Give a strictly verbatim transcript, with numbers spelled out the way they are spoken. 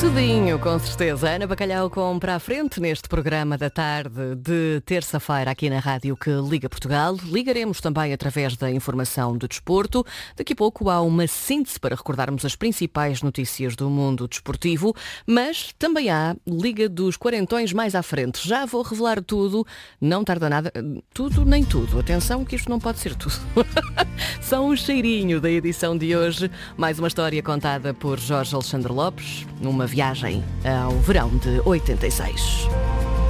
Cedinho, com certeza. Ana Bacalhau com Para a Frente neste programa da tarde de terça-feira aqui na Rádio que Liga Portugal. Ligaremos também através da informação do desporto. Daqui a pouco há uma síntese para recordarmos as principais notícias do mundo desportivo, mas também há Liga dos Quarentões mais à frente. Já vou revelar tudo, não tarda nada, tudo nem tudo. Atenção que isto não pode ser tudo. São o cheirinho da edição de hoje. Mais uma história contada por Jorge Alexandre Lopes, numa viagem ao verão de oitenta e seis.